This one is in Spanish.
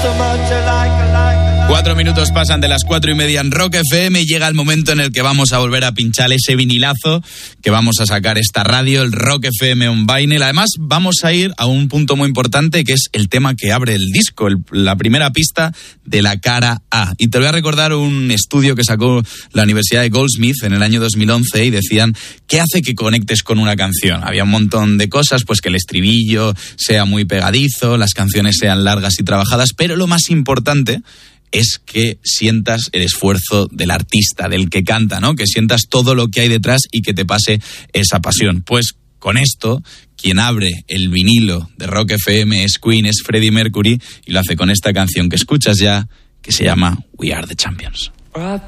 4 minutos pasan de las 4:30 en Rock FM y llega el momento en el que vamos a volver a pinchar ese vinilazo que vamos a sacar esta radio, el Rock FM on Vinyl. Además, vamos a ir a un punto muy importante que es el tema que abre el disco, la primera pista de la cara A. Y te voy a recordar un estudio que sacó la Universidad de Goldsmith en el año 2011 y decían, ¿qué hace que conectes con una canción? Había un montón de cosas, pues que el estribillo sea muy pegadizo, las canciones sean largas y trabajadas, pero lo más importante es que sientas el esfuerzo del artista, del que canta, ¿no? Que sientas todo lo que hay detrás y que te pase esa pasión. Pues con esto, quien abre el vinilo de Rock FM es Queen, es Freddie Mercury, y lo hace con esta canción que escuchas ya, que se llama We Are the Champions.